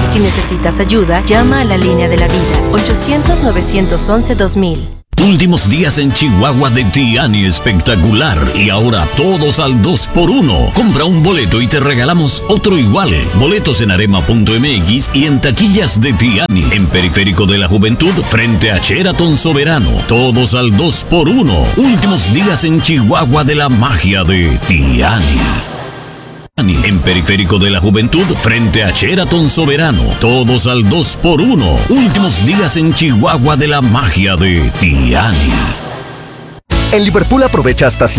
Si necesitas ayuda, llama a la línea de la vida, 800-911-2000. Últimos días en Chihuahua de Tiani espectacular y ahora todos al 2x1. Compra un boleto y te regalamos otro igual. Boletos en arema.mx y en taquillas de Tiani. En Periférico de la Juventud frente a Sheraton Soberano. Todos al 2x1. Últimos días en Chihuahua de la magia de Tiani. En Periférico de la Juventud frente a Sheraton Soberano. Todos al 2x1. Últimos días en Chihuahua de la magia de Tiani. En Liverpool aprovecha hasta